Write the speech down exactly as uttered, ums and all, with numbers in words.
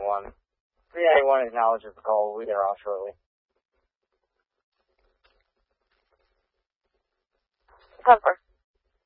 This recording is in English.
ninety-one. three ninety-one acknowledges the call. We'll be there off shortly. Cover.